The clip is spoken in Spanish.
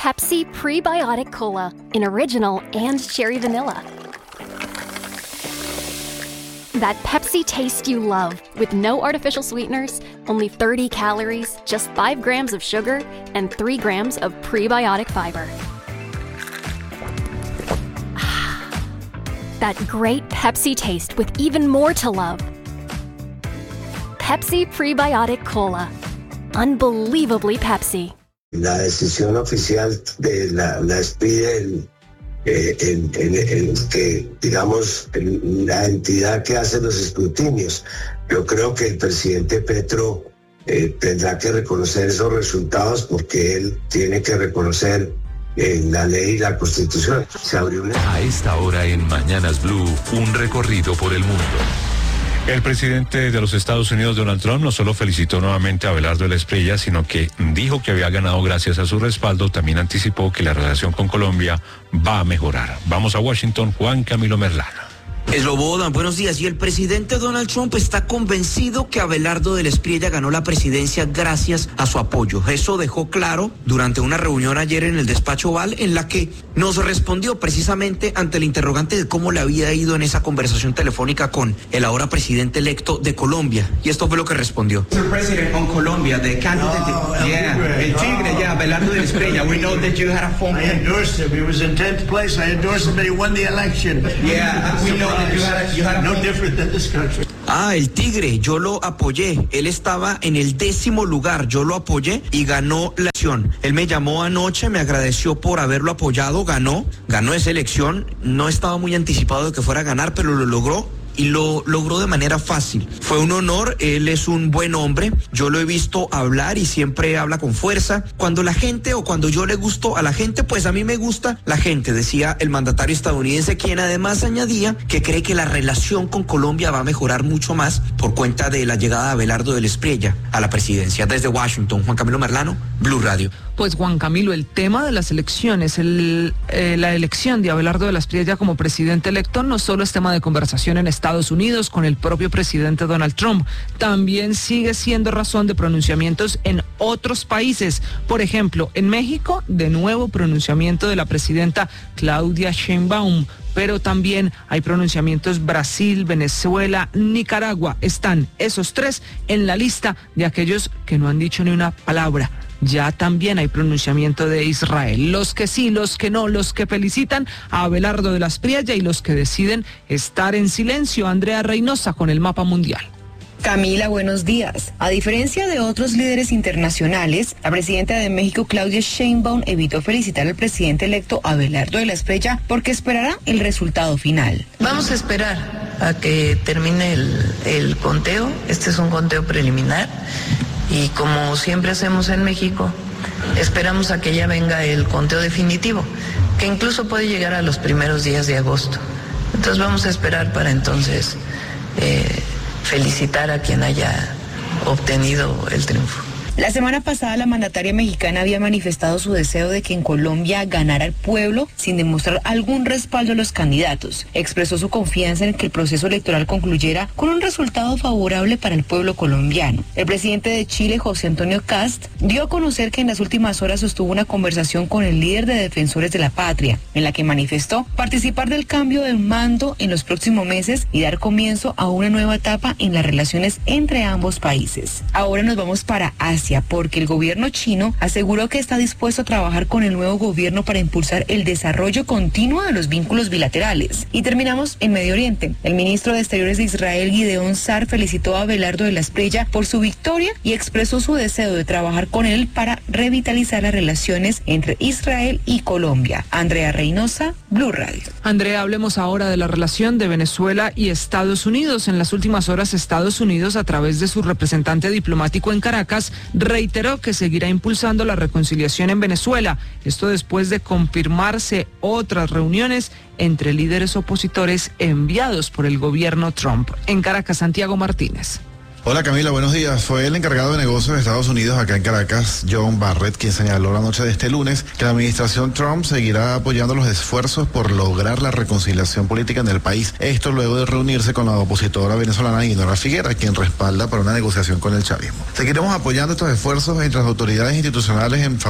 Pepsi Prebiotic Cola in original and cherry vanilla. That Pepsi taste you love, with no artificial sweeteners, only 30 calories, just 5 grams of sugar, and 3 grams of prebiotic fiber. That great Pepsi taste with even more to love. Pepsi Prebiotic Cola. Unbelievably Pepsi. La decisión oficial de la expide que, digamos, la entidad que hace los escrutinios. Yo creo que el presidente Petro tendrá que reconocer esos resultados porque él tiene que reconocer la ley y la Constitución. Se abrió A esta hora en Mañanas Blue, un recorrido por el mundo. El presidente de los Estados Unidos, Donald Trump, no solo felicitó nuevamente a Abelardo de la Espriella, sino que dijo que había ganado gracias a su respaldo. También anticipó que la relación con Colombia va a mejorar. Vamos a Washington, Juan Camilo Merlano. Eslobodan, buenos días. Y el presidente Donald Trump está convencido que Abelardo de la Espriella ganó la presidencia gracias a su apoyo. Eso dejó claro durante una reunión ayer en el despacho Oval, en la que nos respondió precisamente ante el interrogante de cómo le había ido en esa conversación telefónica con el ahora presidente electo de Colombia. Y esto fue lo que respondió. Mr. President, on Colombia, the candidate, el tigre, Abelardo de la Espriella. We know that you had a phone. I endorsed him. He was in 10th place. I endorsed him, but he won the election. Yeah, we know that you had a no different than this country. El tigre, yo lo apoyé. Él estaba en el 10º lugar, yo lo apoyé y ganó la elección. Él me llamó anoche, me agradeció por haberlo apoyado, ganó esa elección. No estaba muy anticipado de que fuera a ganar, pero lo logró. Y lo logró de manera fácil. Fue un honor, él es un buen hombre, yo lo he visto hablar y siempre habla con fuerza. Cuando la gente o cuando yo le gusto a la gente, pues a mí me gusta la gente, decía el mandatario estadounidense, quien además añadía que cree que la relación con Colombia va a mejorar mucho más por cuenta de la llegada de Abelardo de la Espriella a la presidencia. Desde Washington, Juan Camilo Merlano, Blue Radio. Pues Juan Camilo, el tema de las elecciones, la elección de Abelardo de la Espriella como presidente electo no solo es tema de conversación en Estados Unidos con el propio presidente Donald Trump, también sigue siendo razón de pronunciamientos en otros países. Por ejemplo, en México, de nuevo pronunciamiento de la presidenta Claudia Sheinbaum. Pero también hay pronunciamientos Brasil, Venezuela, Nicaragua. Están esos tres en la lista de aquellos que no han dicho ni una palabra. Ya también hay pronunciamiento de Israel. Los que sí, los que no, los que felicitan a Abelardo de la Espriella y los que deciden estar en silencio. Andrea Reynosa con el mapa mundial. Camila, buenos días. A diferencia de otros líderes internacionales, la presidenta de México, Claudia Sheinbaum, evitó felicitar al presidente electo Abelardo de la Espriella porque esperará el resultado final. Vamos a esperar a que termine el conteo. Este es un conteo preliminar y como siempre hacemos en México, esperamos a que ya venga el conteo definitivo, que incluso puede llegar a los primeros días de agosto. Entonces vamos a esperar para entonces felicitar a quien haya obtenido el triunfo. La semana pasada la mandataria mexicana había manifestado su deseo de que en Colombia ganara el pueblo sin demostrar algún respaldo a los candidatos. Expresó su confianza en que el proceso electoral concluyera con un resultado favorable para el pueblo colombiano. El presidente de Chile, José Antonio Kast, dio a conocer que en las últimas horas sostuvo una conversación con el líder de Defensores de la Patria, en la que manifestó participar del cambio de mando en los próximos meses y dar comienzo a una nueva etapa en las relaciones entre ambos países. Ahora nos vamos para Asia, porque el gobierno chino aseguró que está dispuesto a trabajar con el nuevo gobierno para impulsar el desarrollo continuo de los vínculos bilaterales. Y terminamos en Medio Oriente. El ministro de Exteriores de Israel, Gideon Sar, felicitó a Abelardo de la Espriella por su victoria y expresó su deseo de trabajar con él para revitalizar las relaciones entre Israel y Colombia. Andrea Reynosa, Blue Radio. Andrea, hablemos ahora de la relación de Venezuela y Estados Unidos. En las últimas horas, Estados Unidos, a través de su representante diplomático en Caracas, reiteró que seguirá impulsando la reconciliación en Venezuela. Esto después de confirmarse otras reuniones entre líderes opositores enviados por el gobierno Trump. En Caracas, Santiago Martínez. Hola Camila, buenos días. Fue el encargado de negocios de Estados Unidos acá en Caracas, John Barrett, quien señaló la noche de este lunes que la administración Trump seguirá apoyando los esfuerzos por lograr la reconciliación política en el país. Esto luego de reunirse con la opositora venezolana Dinora Figuera, quien respalda para una negociación con el chavismo. Seguiremos apoyando estos esfuerzos entre las autoridades institucionales en favor